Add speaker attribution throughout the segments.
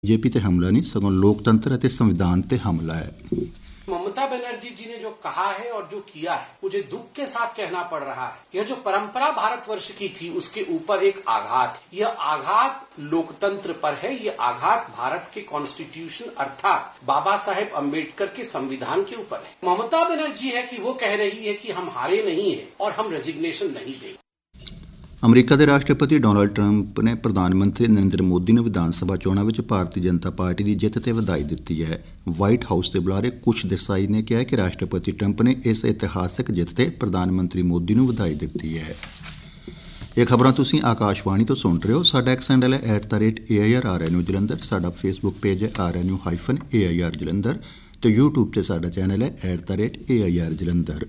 Speaker 1: BJP ते हमला नहीं सगों लोकतंत्र ਅਤੇ संविधान ते हमला है।
Speaker 2: ममता बनर्जी जी ने जो कहा है और जो किया है मुझे दुख के साथ कहना पड़ रहा है। यह जो परंपरा भारतवर्ष की थी उसके ऊपर एक आघात है। यह आघात लोकतंत्र पर है। यह आघात भारत के कॉन्स्टिट्यूशन अर्थात बाबा साहेब अम्बेडकर के संविधान के ऊपर है। ममता बनर्जी है कि वो कह रही है कि हम हारे नहीं है और हम रेजिग्नेशन नहीं देंगे।
Speaker 1: ਅਮਰੀਕਾ ਦੇ ਰਾਸ਼ਟਰਪਤੀ ਡੋਨਾਲਡ ਟਰੰਪ ਨੇ ਪ੍ਰਧਾਨ ਮੰਤਰੀ ਨਰਿੰਦਰ ਮੋਦੀ ਨੂੰ ਵਿਧਾਨ ਸਭਾ ਚੋਣਾਂ ਵਿੱਚ ਭਾਰਤੀ ਜਨਤਾ ਪਾਰਟੀ ਦੀ ਜਿੱਤ ਤੇ ਵਧਾਈ ਦਿੱਤੀ ਹੈ। ਵਾਈਟ ਹਾਊਸ ਦੇ ਬੁਲਾਰੇ ਕੁਸ਼ ਦੇਸਾਈ ਨੇ ਕਿਹਾ ਕਿ ਰਾਸ਼ਟਰਪਤੀ ਟਰੰਪ ਨੇ ਇਸ ਇਤਿਹਾਸਕ ਜਿੱਤ ਤੇ ਪ੍ਰਧਾਨ ਮੰਤਰੀ ਮੋਦੀ ਨੂੰ ਵਧਾਈ ਦਿੱਤੀ ਹੈ। ਇਹ ਖਬਰਾਂ ਤੁਸੀਂ ਆਕਾਸ਼ਵਾਣੀ ਤੋਂ ਸੁਣ ਰਹੇ ਹੋ। ਸਾਡਾ ਐਕਸ ਹੈਂਡਲ ਹੈ @AIRRNU ਜਲੰਧਰ। ਸਾਡਾ ਫੇਸਬੁੱਕ ਪੇਜ ਹੈ RNU-AIR ਜਲੰਧਰ ਤੇ YouTube ਤੇ ਸਾਡਾ ਚੈਨਲ ਹੈ @AIR ਜਲੰਧਰ।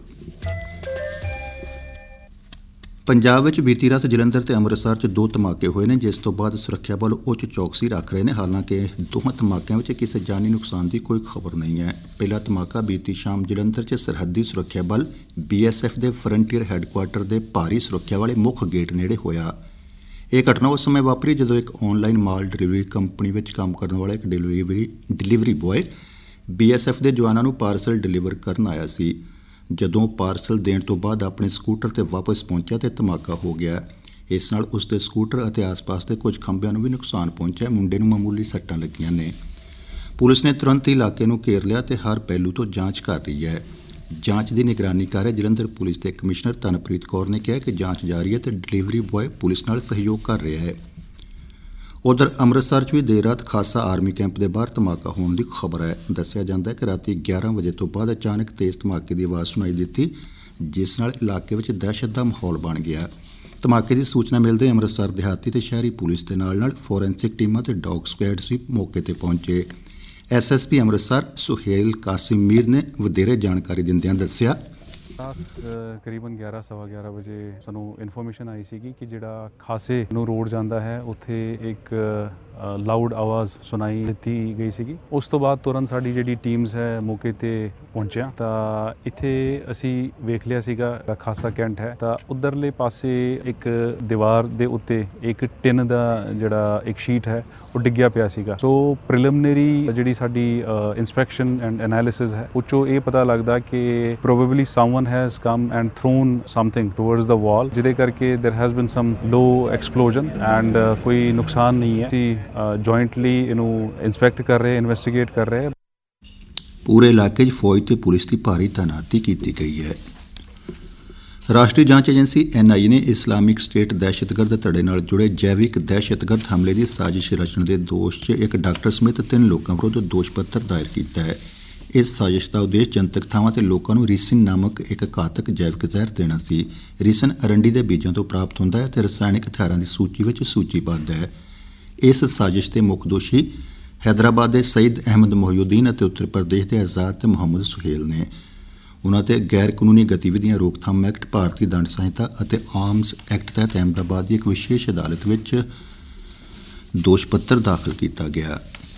Speaker 1: ਪੰਜਾਬ ਵਿੱਚ ਬੀਤੀ ਰਾਤ ਜਲੰਧਰ ਤੇ ਅੰਮ੍ਰਿਤਸਰ 'ਚ 2 ਧਮਾਕੇ ਹੋਏ ਨੇ, ਜਿਸ ਤੋਂ ਬਾਅਦ ਸੁਰੱਖਿਆ ਬਲ ਉੱਚ ਚੌਕਸੀ ਰੱਖ ਰਹੇ ਨੇ। ਹਾਲਾਂਕਿ ਦੋਹਾਂ ਧਮਾਕਿਆਂ ਵਿੱਚ ਕਿਸੇ ਜਾਨੀ ਨੁਕਸਾਨ ਦੀ ਕੋਈ ਖਬਰ ਨਹੀਂ ਹੈ। ਪਹਿਲਾ ਧਮਾਕਾ ਬੀਤੀ ਸ਼ਾਮ ਜਲੰਧਰ 'ਚ ਸਰਹੱਦੀ ਸੁਰੱਖਿਆ ਬਲ BSF ਦੇ ਫਰੰਟੀਅਰ ਹੈੱਡਕੁਆਰਟਰ ਦੇ ਭਾਰੀ ਸੁਰੱਖਿਆ ਵਾਲੇ ਮੁੱਖ ਗੇਟ ਨੇੜੇ ਹੋਇਆ। ਇਹ ਘਟਨਾ ਉਸ ਸਮੇਂ ਵਾਪਰੀ ਜਦੋਂ ਇੱਕ ਆਨਲਾਈਨ ਮਾਲ ਡਿਲੀਵਰੀ ਕੰਪਨੀ ਵਿੱਚ ਕੰਮ ਕਰਨ ਵਾਲਾ ਇੱਕ ਡਿਲੀਵਰੀ ਬੁਆਏ BSF ਦੇ ਜਵਾਨਾਂ ਨੂੰ ਪਾਰਸਲ ਡਿਲੀਵਰ ਕਰਨ ਆਇਆ ਸੀ। ਜਦੋਂ ਪਾਰਸਲ ਦੇਣ ਤੋਂ ਬਾਅਦ ਆਪਣੇ ਸਕੂਟਰ ਤੇ ਵਾਪਸ ਪਹੁੰਚਿਆ ਤੇ ਧਮਾਕਾ ਹੋ ਗਿਆ। ਇਸ ਨਾਲ ਉਸ ਦੇ ਸਕੂਟਰ ਅਤੇ ਆਸ-ਪਾਸ ਦੇ ਕੁਝ ਖੰਭਿਆਂ ਨੂੰ ਵੀ ਨੁਕਸਾਨ ਪਹੁੰਚਿਆ। ਮੁੰਡੇ ਨੂੰ ਮਾਮੂਲੀ ਸੱਟਾਂ ਲੱਗੀਆਂ ਨੇ। ਪੁਲਿਸ ਨੇ ਤੁਰੰਤ ਇਲਾਕੇ ਨੂੰ ਘੇਰ ਲਿਆ ਤੇ ਹਰ ਪਹਿਲੂ ਤੋਂ ਜਾਂਚ ਕਰ ਰਹੀ ਹੈ। ਜਾਂਚ ਦੀ ਨਿਗਰਾਨੀ ਕਰ ਰਹੇ ਜਲੰਧਰ ਪੁਲਿਸ ਦੇ ਕਮਿਸ਼ਨਰ ਤਨਪ੍ਰੀਤ ਕੌਰ ਨੇ ਕਿਹਾ ਕਿ ਜਾਂਚ ਜਾਰੀ ਹੈ ਤੇ ਡਿਲੀਵਰੀ ਬੁਆਏ ਪੁਲਿਸ ਨਾਲ ਸਹਿਯੋਗ ਕਰ ਰਿਹਾ ਹੈ। ਉਧਰ ਅੰਮ੍ਰਿਤਸਰ 'ਚ ਵੀ ਦੇਰ ਰਾਤ ਖਾਸਾ ਆਰਮੀ ਕੈਂਪ ਦੇ ਬਾਹਰ ਧਮਾਕਾ ਹੋਣ ਦੀ ਖਬਰ ਹੈ। ਦੱਸਿਆ ਜਾਂਦਾ ਹੈ ਕਿ ਰਾਤੀ 11 ਵਜੇ ਤੋਂ ਬਾਅਦ ਅਚਾਨਕ ਤੇਜ਼ ਧਮਾਕੇ ਦੀ ਆਵਾਜ਼ ਸੁਣਾਈ ਦਿੱਤੀ, ਜਿਸ ਨਾਲ ਇਲਾਕੇ ਵਿੱਚ ਦਹਿਸ਼ਤ ਦਾ ਮਾਹੌਲ ਬਣ ਗਿਆ। ਧਮਾਕੇ ਦੀ ਸੂਚਨਾ ਮਿਲਦੇ ਅੰਮ੍ਰਿਤਸਰ ਦਿਹਾਤੀ ਤੇ ਸ਼ਹਿਰੀ ਪੁਲਿਸ ਦੇ ਨਾਲ ਫੋਰੈਂਸਿਕ ਟੀਮਾਂ ਤੇ ਡੌਗ ਸਕੁਐਡਸ ਵੀ ਮੌਕੇ ਤੇ ਪਹੁੰਚੇ। SSP ਅੰਮ੍ਰਿਤਸਰ ਸੁਹੇਲ ਕਾਸਿਮ ਮੀਰ ਨੇ ਵਧੇਰੇ ਜਾਣਕਾਰੀ ਦਿੰਦਿਆਂ ਦੱਸਿਆ,
Speaker 3: ਕਰੀਬਨ 11:15 ਵਜੇ ਸਾਨੂੰ ਇਨਫੋਰਮੇਸ਼ਨ ਆਈ ਸੀਗੀ ਕਿ ਜਿਹੜਾ ਖਾਸੇ ਨੂੰ ਰੋਡ ਜਾਂਦਾ ਹੈ ਉੱਥੇ ਇੱਕ ਲਾਊਡ ਆਵਾਜ਼ ਸੁਣਾਈ ਦਿੱਤੀ ਗਈ ਸੀਗੀ। ਉਸ ਤੋਂ ਬਾਅਦ ਤੁਰੰਤ ਸਾਡੀ ਜਿਹੜੀ ਟੀਮਸ ਹੈ ਮੌਕੇ ਤੇ ਪਹੁੰਚਿਆ ਤਾਂ ਇੱਥੇ ਅਸੀਂ ਵੇਖ ਲਿਆ ਸੀਗਾ ਖਾਸਾ ਕੈਂਟ ਹੈ ਤਾਂ ਉਧਰਲੇ ਪਾਸੇ ਇੱਕ ਦੀਵਾਰ ਦੇ ਉੱਤੇ ਇੱਕ ਟਿਨ ਦਾ ਜਿਹੜਾ ਇੱਕ ਸ਼ੀਟ ਹੈ ਉਹ ਡਿੱਗਿਆ ਪਿਆ ਸੀਗਾ। ਸੋ ਪ੍ਰੀਲਿਮਿਨਰੀ ਜਿਹੜੀ ਸਾਡੀ ਇਨਸਪੈਕਸ਼ਨ ਐਂਡ ਐਨਾਲਿਸਿਸ ਹੈ ਉਹ 'ਚੋਂ ਇਹ ਪਤਾ ਲੱਗਦਾ ਕਿ probably someone has come and thrown something towards the wall, ਜਿਹਦੇ ਕਰਕੇ there has been some low explosion and ਕੋਈ ਨੁਕਸਾਨ ਨਹੀਂ ਹੈ। ਅਸੀਂ jointly ਇਹਨੂੰ ਇੰਸਪੈਕਟ ਕਰ ਰਹੇ, ਇਨਵੈਸਟੀਗੇਟ ਕਰ ਰਹੇ।
Speaker 1: ਪੂਰੇ ਇਲਾਕੇ 'ਚ ਫੌਜ ਤੇ ਪੁਲਿਸ ਦੀ ਭਾਰੀ ਤਾਇਨਾਤੀ ਕੀਤੀ ਗਈ ਹੈ। ਰਾਸ਼ਟਰੀ ਜਾਂਚ ਏਜੰਸੀ NIA ਨੇ ਇਸਲਾਮਿਕ ਸਟੇਟ ਦਹਿਸ਼ਤਗਰਦ ਧੜੇ ਨਾਲ ਜੁੜੇ ਜੈਵਿਕ ਦਹਿਸ਼ਤਗਰਦ ਹਮਲੇ ਦੀ ਸਾਜ਼ਿਸ਼ ਰਚਣ ਦੇ ਦੋਸ਼ 'ਚ ਇੱਕ ਡਾਕਟਰ ਸਮੇਤ 3 ਲੋਕਾਂ ਵਿਰੁੱਧ ਦੋਸ਼ ਪੱਤਰ ਦਾਇਰ ਕੀਤਾ ਹੈ। ਇਸ ਸਾਜ਼ਿਸ਼ ਦਾ ਉਦੇਸ਼ ਜਨਤਕ ਥਾਵਾਂ ਤੇ ਲੋਕਾਂ ਨੂੰ ਰੀਸਿਨ ਨਾਮਕ ਇੱਕ ਘਾਤਕ ਜੈਵਿਕ ਜ਼ਹਿਰ ਦੇਣਾ ਸੀ। ਰੀਸਿਨ ਅਰੰਡੀ ਦੇ ਬੀਜਾਂ ਤੋਂ ਪ੍ਰਾਪਤ ਹੁੰਦਾ ਹੈ ਅਤੇ ਰਸਾਇਣਕ ਹਥਿਆਰਾਂ ਦੀ ਸੂਚੀ ਵਿੱਚ ਸੂਚੀਬੱਧ ਹੈ। ਇਸ ਸਾਜ਼ਿਸ਼ ਦੇ ਮੁੱਖ ਦੋਸ਼ੀ ਹੈਦਰਾਬਾਦ ਦੇ ਸਈਦ ਅਹਿਮਦ ਮੋਹਿਉਦੀਨ ਅਤੇ ਉੱਤਰ ਪ੍ਰਦੇਸ਼ ਦੇ ਆਜ਼ਾਦ ਤੇ ਮੁਹੰਮਦ ਸੁਹੇਲ ਨੇ। ਉਨ੍ਹਾਂ ਤੇ ਗੈਰ ਕਾਨੂੰਨੀ ਗਤੀਵਿਧੀਆਂ ਰੋਕਥਾਮ ਐਕਟ, ਭਾਰਤੀ ਦੰਡ ਸੰਹਿਤਾ ਅਤੇ ਆਰਮਜ਼ ਐਕਟ ਤਹਿਤ ਅਹਿਮਦਾਬਾਦ ਦੀ ਇੱਕ ਵਿਸ਼ੇਸ਼ ਅਦਾਲਤ ਵਿੱਚ ਦੋਸ਼ ਪੱਤਰ ਦਾਖਲ ਕੀਤਾ ਗਿਆ।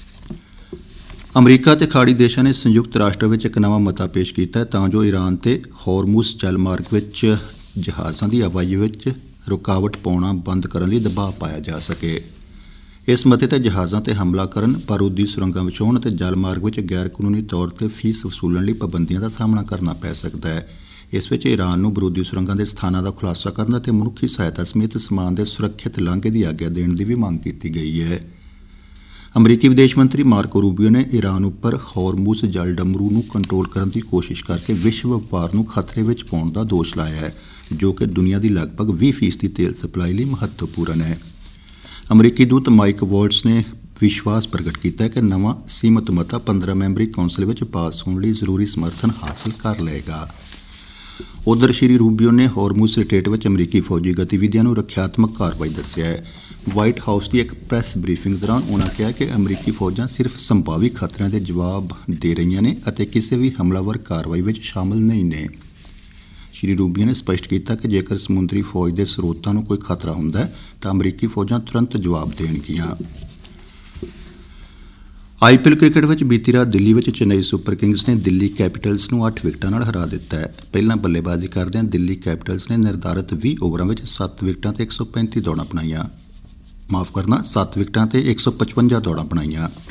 Speaker 1: ਅਮਰੀਕਾ ਤੇ ਖਾੜੀ ਦੇਸ਼ਾਂ ਨੇ ਸੰਯੁਕਤ ਰਾਸ਼ਟਰ ਵਿੱਚ ਇੱਕ ਨਵਾਂ ਮਤਾ ਪੇਸ਼ ਕੀਤਾ ਹੈ ਤਾਂ ਜੋ ਈਰਾਨ ਤੇ ਹੋਰਮੁਜ਼ ਜਲ ਮਾਰਗ ਵਿੱਚ ਜਹਾਜ਼ਾਂ ਦੀ ਆਵਾਜਾਈ ਵਿੱਚ ਰੁਕਾਵਟ ਪਾਉਣਾ ਬੰਦ ਕਰਨ ਲਈ ਦਬਾਅ ਪਾਇਆ ਜਾ ਸਕੇ। ਇਸ ਮਤੇ ਤੇ ਜਹਾਜ਼ਾਂ ਤੇ ਹਮਲਾ ਕਰਨ, ਬਾਰੂਦੀ ਸੁਰੰਗਾਂ ਵਿਛਾਉਣ ਅਤੇ ਜਲ ਮਾਰਗ ਵਿੱਚ ਗੈਰ ਕਾਨੂੰਨੀ ਤੌਰ ਤੇ ਫੀਸ ਵਸੂਲਣ ਲਈ ਪਾਬੰਦੀਆਂ ਦਾ ਸਾਹਮਣਾ ਕਰਨਾ ਪੈ ਸਕਦਾ ਹੈ। ਇਸ ਵਿੱਚ ਈਰਾਨ ਨੂੰ ਬਾਰੂਦੀ ਸੁਰੰਗਾਂ ਦੇ ਸਥਾਨਾਂ ਦਾ ਖੁਲਾਸਾ ਕਰਨ ਅਤੇ ਮਨੁੱਖੀ ਸਹਾਇਤਾ ਸਮੇਤ ਸਮਾਨ ਦੇ ਸੁਰੱਖਿਅਤ ਲਾਂਘੇ ਦੀ ਆਗਿਆ ਦੇਣ ਦੀ ਵੀ ਮੰਗ ਕੀਤੀ ਗਈ ਹੈ। ਅਮਰੀਕੀ ਵਿਦੇਸ਼ ਮੰਤਰੀ ਮਾਰਕੋ ਰੂਬੀਓ ਨੇ ਈਰਾਨ ਉੱਪਰ ਹੋਰਮੁਜ਼ ਜਲ ਡਮਰੂ ਨੂੰ ਕੰਟਰੋਲ ਕਰਨ ਦੀ ਕੋਸ਼ਿਸ਼ ਕਰਕੇ ਵਿਸ਼ਵ ਵਪਾਰ ਨੂੰ ਖਤਰੇ ਵਿੱਚ ਪਾਉਣ ਦਾ ਦੋਸ਼ ਲਾਇਆ ਹੈ, ਜੋ ਕਿ ਦੁਨੀਆ ਦੀ ਲਗਭਗ 20% ਦੀ ਤੇਲ ਸਪਲਾਈ ਲਈ ਮਹੱਤਵਪੂਰਨ ਹੈ। ਅਮਰੀਕੀ ਦੂਤ ਮਾਈਕ ਵਾਲਟਸ ਨੇ ਵਿਸ਼ਵਾਸ ਪ੍ਰਗਟ ਕੀਤਾ ਕਿ ਨਵਾਂ ਸੀਮਤ ਮਤਾ 15 ਮੈਂਬਰੀ ਕੌਂਸਲ ਵਿੱਚ ਪਾਸ ਹੋਣ ਲਈ ਜ਼ਰੂਰੀ ਸਮਰਥਨ ਹਾਸਲ ਕਰ ਲਏਗਾ। ਉਧਰ ਸ਼੍ਰੀ ਰੂਬੀਓ ਨੇ ਹੋਰਮੁਜ਼ ਸਟ੍ਰੇਟ ਵਿੱਚ ਅਮਰੀਕੀ ਫੌਜੀ ਗਤੀਵਿਧੀਆਂ ਨੂੰ ਰੱਖਿਆਤਮਕ ਕਾਰਵਾਈ ਦੱਸਿਆ ਹੈ। ਵਾਈਟ ਹਾਊਸ ਦੀ ਇੱਕ ਪ੍ਰੈਸ ਬਰੀਫਿੰਗ ਦੌਰਾਨ ਉਨ੍ਹਾਂ ਕਿਹਾ ਕਿ ਅਮਰੀਕੀ ਫੌਜਾਂ ਸਿਰਫ ਸੰਭਾਵੀ ਖਤਰਿਆਂ ਦੇ ਜਵਾਬ ਦੇ ਰਹੀਆਂ ਨੇ ਅਤੇ ਕਿਸੇ ਵੀ ਹਮਲਾਵਰ ਕਾਰਵਾਈ ਵਿੱਚ ਸ਼ਾਮਲ ਨਹੀਂ ਨੇ। ਸ਼੍ਰੀ ਰੂਬੀਓ ਨੇ ਸਪਸ਼ਟ ਕੀਤਾ ਕਿ ਜੇਕਰ ਸਮੁੰਦਰੀ ਫੌਜ ਦੇ ਸਰੋਤਾਂ ਨੂੰ ਕੋਈ ਖਤਰਾ ਹੁੰਦਾ ਹੈ ਤਾਂ ਅਮਰੀਕੀ ਫੌਜਾਂ ਤੁਰੰਤ ਜਵਾਬ ਦੇਣਗੀਆਂ। IPL ਕ੍ਰਿਕਟ ਵਿੱਚ ਬੀਤੀ ਰਾਤ ਦਿੱਲੀ ਵਿੱਚ ਚੇਨਈ ਸੁਪਰ ਕਿੰਗਜ਼ ਨੇ ਦਿੱਲੀ ਕੈਪੀਟਲਸ ਨੂੰ 8 ਵਿਕਟਾਂ ਨਾਲ ਹਰਾ ਦਿੱਤਾ ਹੈ। ਪਹਿਲਾਂ ਬੱਲੇਬਾਜ਼ੀ ਕਰਦਿਆਂ ਦਿੱਲੀ ਕੈਪੀਟਲਸ ਨੇ ਨਿਰਧਾਰਤ 20 ਓਵਰਾਂ ਵਿੱਚ 7 ਵਿਕਟਾਂ ਤੇ 135 ਦੌੜਾਂ ਬਣਾਈਆਂ। 7 ਵਿਕਟਾਂ ਤੇ 155 ਦੌੜਾਂ ਬਣਾਈਆਂ।